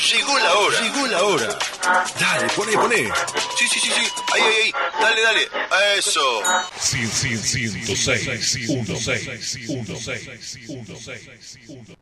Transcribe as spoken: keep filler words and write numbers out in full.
Llegó la hora. Llegó la hora. Dale, poné, poné. Sí, sí, sí, sí. Ahí, ahí, ahí. Dale, dale. Eso. ciento seis, ciento seis, ciento seis, ciento seis, ciento seis, ciento seis.